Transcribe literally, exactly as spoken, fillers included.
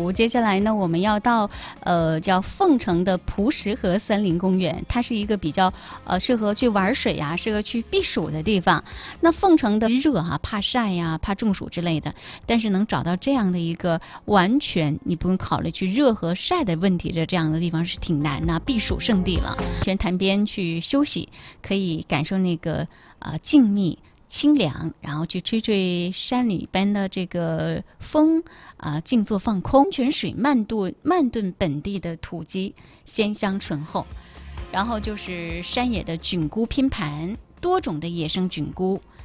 图。接下来呢，我们要到呃叫凤城的蒲石河森林公园，它是一个比较呃适合去玩水啊，适合去避暑的地方。那凤城的热啊，怕晒呀、啊，怕中暑之类的，但是能找到这样的一个完全你不用考虑去热和晒的问题的这样的地方是挺难的，避暑胜地了。全潭边去休息，可以感受那个呃静谧清凉，然后去吹吹山里边的这个风啊、呃，静坐放空。温泉水慢炖慢炖本地的土鸡，鲜香醇厚。然后就是山野的菌菇拼盘，多种的野生菌菇，